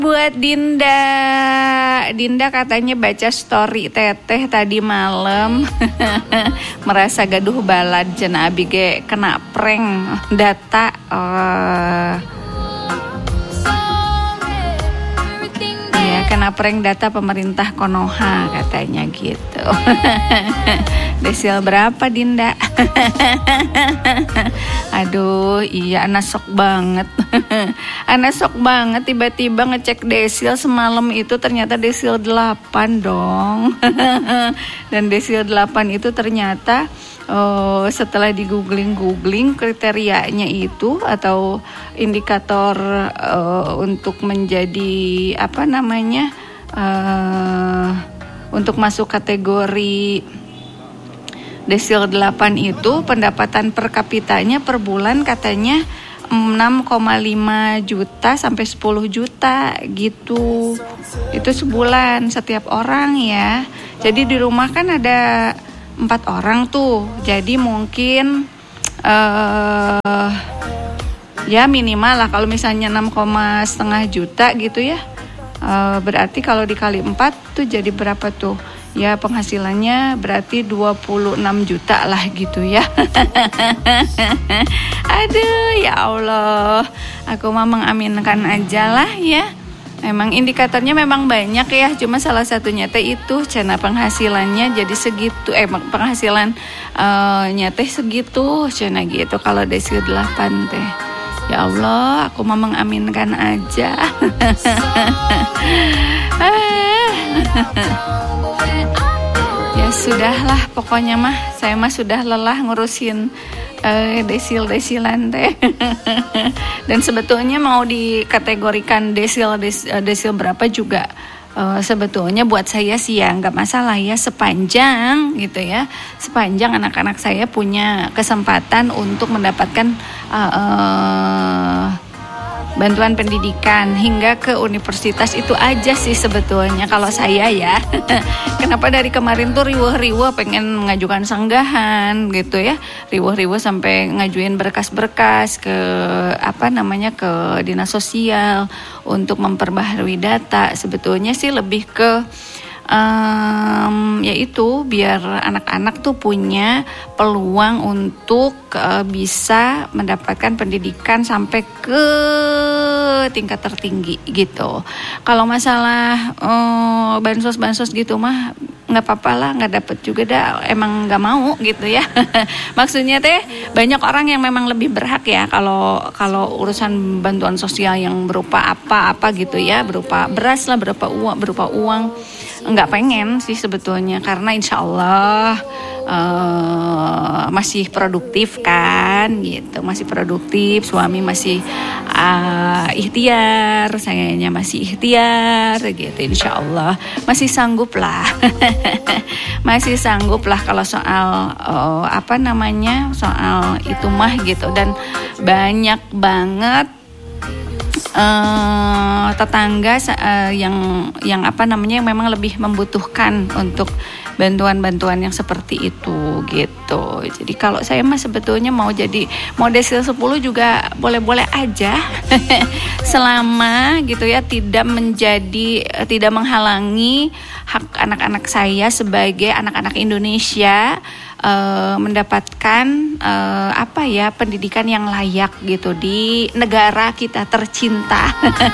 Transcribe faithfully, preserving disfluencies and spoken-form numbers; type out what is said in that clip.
Buat Dinda, Dinda katanya baca story Teteh tadi malam merasa gaduh balad cenah abi ge kena prank data. Uh, ya kena prank data pemerintah Konoha katanya gitu. Desil berapa Dinda? Aduh, iya anak sok banget. Anak sok banget tiba-tiba ngecek desil semalam itu ternyata desil delapan dong. Dan desil delapan itu ternyata oh, setelah di googling-googling kriterianya itu atau indikator uh, untuk menjadi apa namanya uh, untuk masuk kategori desil delapan itu pendapatan per kapitanya per bulan katanya enam koma lima juta sampai sepuluh juta gitu. Itu sebulan setiap orang ya. Jadi di rumah kan ada empat orang tuh. Jadi mungkin uh, ya minimal lah kalau misalnya enam, setengah juta gitu ya. Uh, berarti kalau dikali empat tuh jadi berapa tuh? Ya penghasilannya berarti dua puluh enam juta lah gitu ya. Aduh ya Allah, aku mah mengaminkan aja lah ya. Memang indikatornya memang banyak ya, cuma salah satunya teh itu cina penghasilannya jadi segitu. Eh penghasilan uh, nyateh segitu cina gitu kalau desil delapan teh. Ya Allah, aku mah mengaminkan aja. Ya sudahlah pokoknya mah saya mah sudah lelah ngurusin uh, desil-desilan teh. Dan sebetulnya mau dikategorikan desil des, uh, desil berapa juga uh, sebetulnya buat saya sih ya nggak masalah ya sepanjang gitu ya sepanjang anak-anak saya punya kesempatan untuk mendapatkan uh, uh, bantuan pendidikan hingga ke universitas itu aja sih sebetulnya kalau saya ya. Kenapa dari kemarin tuh riweuh-riweuh pengen mengajukan sanggahan gitu ya. Riweuh-riweuh sampai ngajuin berkas-berkas ke apa namanya ke dinas sosial untuk memperbaharui data. Sebetulnya sih lebih ke Um, yaitu biar anak-anak tuh punya peluang untuk uh, bisa mendapatkan pendidikan sampai ke tingkat tertinggi gitu. Kalau masalah uh, bansos-bansos gitu mah nggak apa-apa lah, nggak dapet juga dah, emang nggak mau gitu ya. Maksudnya teh banyak orang yang memang lebih berhak ya kalau kalau urusan bantuan sosial yang berupa apa-apa gitu ya, berupa beras lah, berupa uang, berupa uang. Nggak pengen sih sebetulnya karena insya Allah uh, masih produktif kan gitu, masih produktif, suami masih uh, ikhtiar, sayanya masih ikhtiar gitu, insya Allah masih sanggup lah. Masih sanggup lah kalau soal uh, apa namanya soal itu mah gitu. Dan banyak banget Uh, tetangga uh, yang yang apa namanya yang memang lebih membutuhkan untuk bantuan-bantuan yang seperti itu gitu. Jadi kalau saya mah sebetulnya mau jadi mau desil sepuluh juga boleh-boleh aja. Selama gitu ya tidak menjadi tidak menghalangi hak anak-anak saya sebagai anak-anak Indonesia Uh, mendapatkan uh, apa ya pendidikan yang layak gitu di negara kita tercinta.